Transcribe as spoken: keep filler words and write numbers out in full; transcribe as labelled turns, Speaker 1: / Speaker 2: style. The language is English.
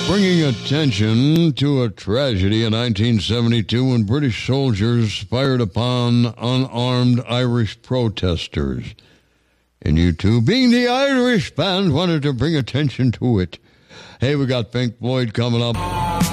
Speaker 1: Bringing attention to a tragedy in nineteen seventy-two when British soldiers fired upon unarmed Irish protesters. And you two, being the Irish band, wanted to bring attention to it. Hey, we got Pink Floyd coming up.